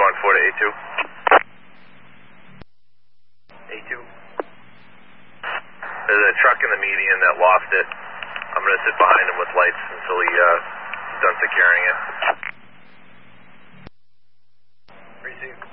on 4 to A2. A2. There's a truck in the median that lost it. I'm going to sit behind him with lights until he's done securing it. Received.